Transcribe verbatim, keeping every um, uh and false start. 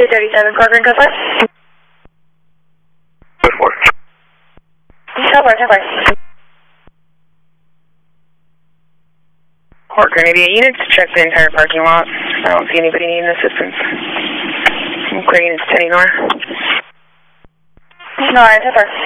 two thirty-seven, Corcoran, go for it. Go for it. Go for it, go for it. Port Grenadier units, check the entire parking lot. I don't see anybody needing assistance. I'm clear units ten Nora. Nora, go for it.